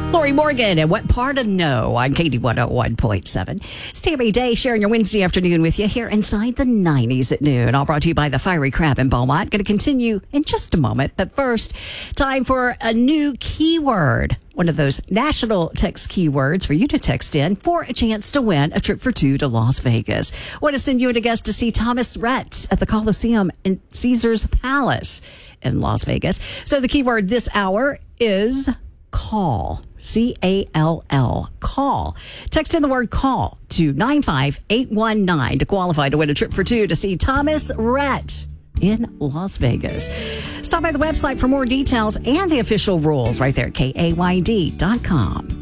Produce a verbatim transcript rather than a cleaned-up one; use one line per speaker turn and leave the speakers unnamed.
Lori Morgan and What Part of No on K D one oh one point seven. It's Tammy Day sharing your Wednesday afternoon with you here inside the nineties at noon. All brought to you by the Fiery Crab in Beaumont. Going to continue in just a moment. But first, time for a new keyword. One of those national text keywords for you to text in for a chance to win a trip for two to Las Vegas. Want to send you and a guest to see Thomas Rhett at the Coliseum in Caesars Palace in Las Vegas. So the keyword this hour is call. C A L L. Call. Text in the word call to nine five eight one nine to qualify to win a trip for two to see Thomas Rhett in Las Vegas. Stop by the website for more details and the official rules right there at K A Y D dot com.